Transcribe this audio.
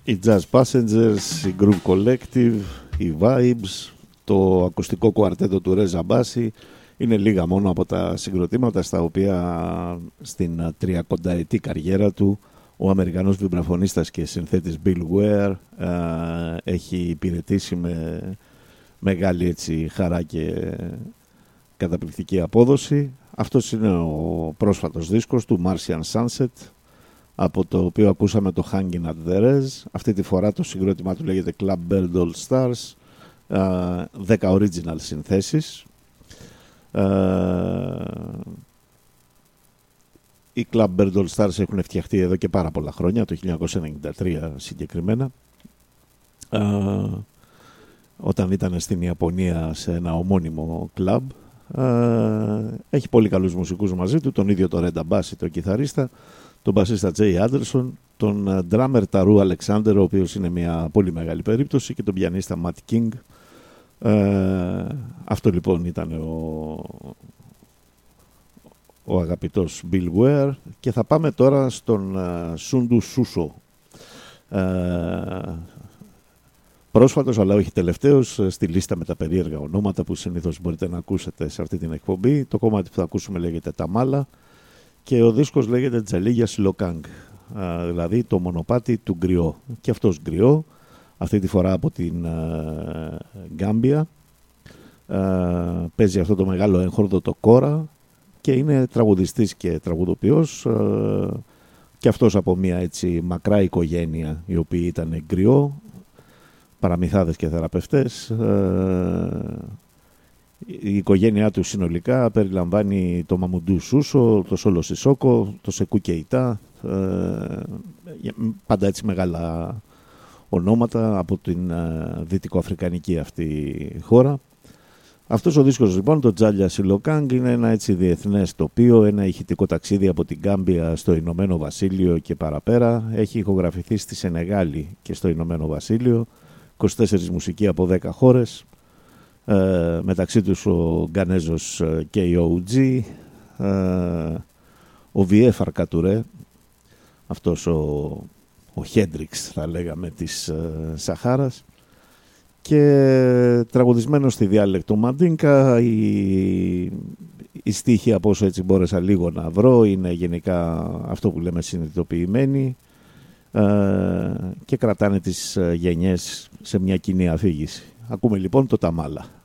Οι Jazz Passengers, η Groove Collective, οι Vibes, το ακουστικό κουαρτέτο του Ρέζα Μπάση είναι λίγα μόνο από τα συγκροτήματα στα οποία στην 30ετή καριέρα του ο Αμερικανός βιμπραφωνίστας και συνθέτης Bill Ware έχει υπηρετήσει με μεγάλη έτσι χαρά και καταπληκτική απόδοση. Αυτός είναι ο πρόσφατος δίσκος του Martian Sunset, από το οποίο ακούσαμε το Hanging at the Rez. Αυτή τη φορά το συγκρότημά του λέγεται Club Bird All Stars, 10 original συνθέσεις. Οι Club Bird All Stars έχουν φτιαχτεί εδώ και πάρα πολλά χρόνια, το 1993 συγκεκριμένα, όταν ήταν στην Ιαπωνία σε ένα ομώνυμο κλαμπ. Έχει πολύ καλούς μουσικούς μαζί του, τον ίδιο το Reda Bassi, τον κιθαρίστα, τον μπασίστα Jay Anderson, τον drummer Taru Alexander, ο οποίος είναι μια πολύ μεγάλη περίπτωση, και τον πιανίστα Matt King. Αυτό λοιπόν ήταν ο αγαπητός Bill Ware, και θα πάμε τώρα στον Sundu Suso, πρόσφατος αλλά όχι τελευταίος στη λίστα με τα περίεργα ονόματα που συνήθως μπορείτε να ακούσετε σε αυτή την εκπομπή. Το κομμάτι που θα ακούσουμε λέγεται Tamala και ο δίσκος λέγεται Τζαλίγια Σιλοκάνγκ, δηλαδή το μονοπάτι του γκριό, και αυτός γκριό αυτή τη φορά από την Γκάμπια. Παίζει αυτό το μεγάλο έγχορδο το κόρα και είναι τραγουδιστής και τραγουδοποιός, και αυτός από μια έτσι μακρά οικογένεια οι οποίοι ήταν γκριό, παραμυθάδες και θεραπευτές. Η οικογένειά του συνολικά περιλαμβάνει το Μαμουντού Σούσο, το Σόλο Σισόκο, το Σεκού Κεϊτά, πάντα έτσι μεγάλα ονόματα από την δυτικοαφρικανική αυτή χώρα. Αυτός ο δίσκος λοιπόν, το Τζάλια Σιλοκάνγκ, είναι ένα έτσι διεθνές τοπίο, ένα ηχητικό ταξίδι από την Γκάμπια στο Ηνωμένο Βασίλειο και παραπέρα. Έχει ηχογραφηθεί στη Σενεγάλη και στο Ηνωμένο Βασίλειο, 24 μουσικοί από 10 χώρες, μεταξύ τους ο Γκανέζος KOG, ο Βιέφαρ Κατουρέ, αυτός ο Χέντριξ θα λέγαμε της Σαχάρας, και τραγουδισμένο στη διάλεκτο Μαντίνκα. Οι στίχοι, από όσο έτσι μπόρεσα λίγο να βρω, είναι γενικά αυτό που λέμε συνειδητοποιημένοι, και κρατάνε τις γενιές σε μια κοινή αφήγηση. Ακούμε λοιπόν το Tamala.